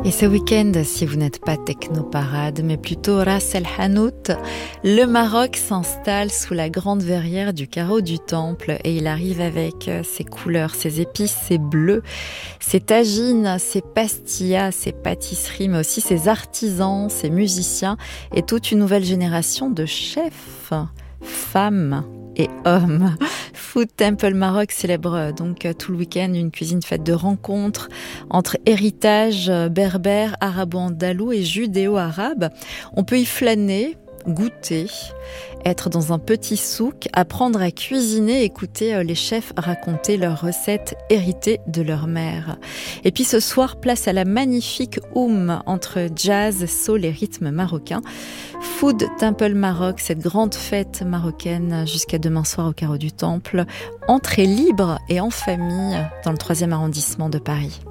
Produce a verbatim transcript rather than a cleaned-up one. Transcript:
Et ce week-end, si vous n'êtes pas technoparade, mais plutôt Ras El Hanout, le Maroc s'installe sous la grande verrière du carreau du Temple et il arrive avec ses couleurs, ses épices, ses bleus, ses tagines, ses pastillas, ses pâtisseries, mais aussi ses artisans, ses musiciens et toute une nouvelle génération de chefs, femmes et hommes. Food Temple Maroc célèbre donc tout le week-end une cuisine faite de rencontres entre héritage berbère, arabo-andalou et judéo-arabe. On peut y flâner, goûter, être dans un petit souk, apprendre à cuisiner, écouter les chefs raconter leurs recettes héritées de leur mère. Et puis ce soir, place à la magnifique oum entre jazz, soul et rythme marocain. Food Temple Maroc, cette grande fête marocaine jusqu'à demain soir au carreau du Temple. Entrée libre et en famille dans le troisième arrondissement de Paris.